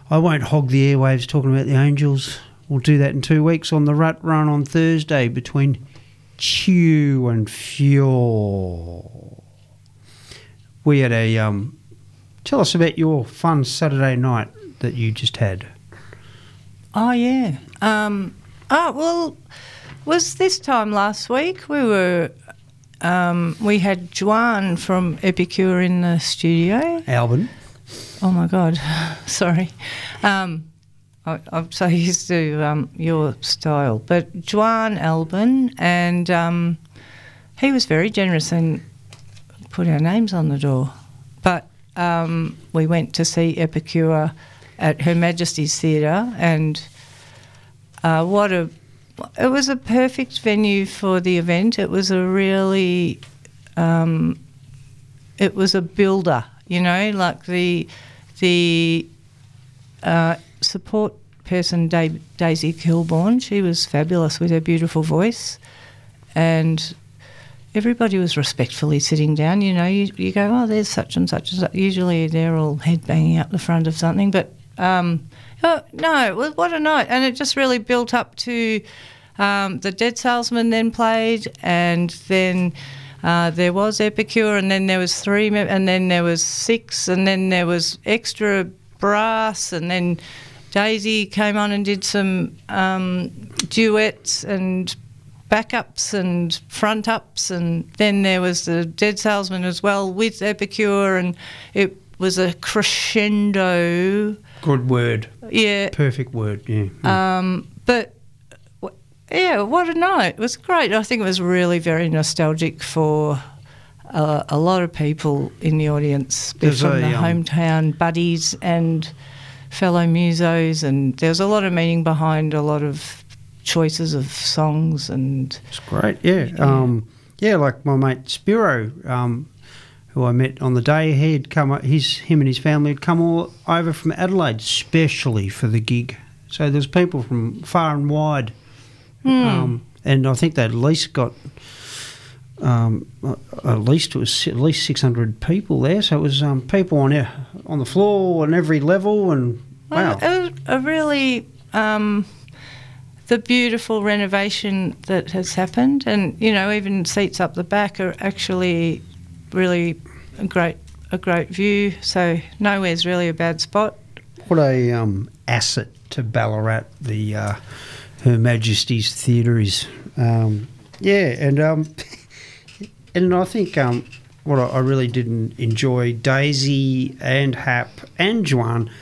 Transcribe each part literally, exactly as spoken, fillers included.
I won't hog the airwaves talking about the Angels. We'll do that in two weeks on the Rut Run on Thursday between Chew and Fjord. We had a... Um, tell us about your fun Saturday night that you just had. Oh, yeah. Um, oh, well, was this time last week we were... Um, we had Juan from Epicure in the studio. Albin. Oh, my God. Sorry. Um, I, I'm so used to um, your style. But Juan Albin, and um, he was very generous and put our names on the door. But um, we went to see Epicure at Her Majesty's Theatre, and uh, what a... It was a perfect venue for the event. It was a really... Um, it was a builder, you know, like the... The uh, support person, da- Daisy Kilborn, she was fabulous with her beautiful voice, and everybody was respectfully sitting down. You know, you, you go, oh, there's such and such and such. Usually they're all headbanging up the front of something, but um, oh, no, well, what a night. And it just really built up to um, the Dead Salesman then played, and then... Uh, there was Epicure, and then there was three, and then there was six, and then there was extra brass, and then Daisy came on and did some um, duets and backups and front ups, and then there was the Dead Salesman as well with Epicure, and it was a crescendo. Good word. Yeah. Perfect word, yeah. Um, but... Yeah, what a night. It was great. I think it was really very nostalgic for uh, a lot of people in the audience, There's from a, the um, hometown buddies and fellow musos, and there was a lot of meaning behind a lot of choices of songs. And it's great, yeah. Yeah, um, yeah like my mate Spiro, um, who I met on the day, he'd come, his, him and his family had come all over from Adelaide specially for the gig. So there's people from far and wide. Mm. Um, and I think they at least got um, at least it was at least six hundred people there. So it was um, people on uh, on the floor on every level, and wow, well, it was a really um, the beautiful renovation that has happened, and you know, even seats up the back are actually really a great a great view. So nowhere's really a bad spot. What a um, asset to Ballarat, the. Uh, Her Majesty's Theatre is, um, yeah, and um, and I think um, what I, I really didn't enjoy, Daisy and Hap and Juan.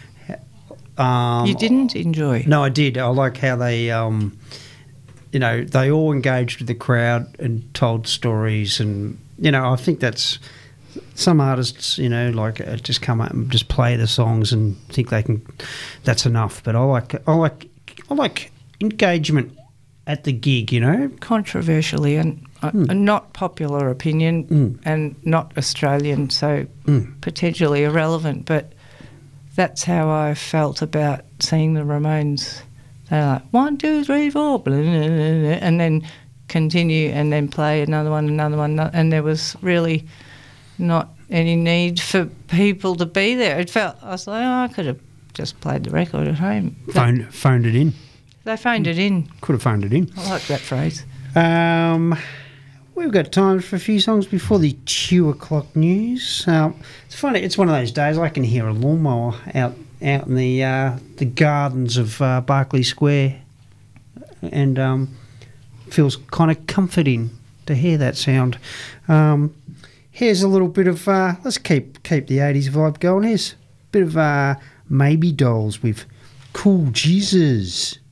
Um, you didn't enjoy? No, I did. I like how they, um, you know, they all engaged with the crowd and told stories, and you know, I think that's some artists, you know, like uh, just come up and just play the songs and think they can. That's enough. But I like, I like, I like. engagement at the gig, you know. Controversially and uh, mm. not popular opinion mm. and not Australian, so mm. potentially irrelevant, but that's how I felt about seeing the Ramones. They're like, one, two, three, four, blah, blah, blah, blah, and then continue and then play another one, another one, and there was really not any need for people to be there. It felt, I was like, oh, I could have just played the record at home. Phoned, phoned it in. They phoned it in. Could have phoned it in. I like that phrase. Um, we've got time for a few songs before the two o'clock news. Um, it's funny. It's one of those days I can hear a lawnmower out out in the uh, the gardens of uh, Berkeley Square, and um, feels kind of comforting to hear that sound. Um, here's a little bit of uh, let's keep keep the eighties vibe going. Here's a bit of uh, Maybe Dolls with Cool Jesus.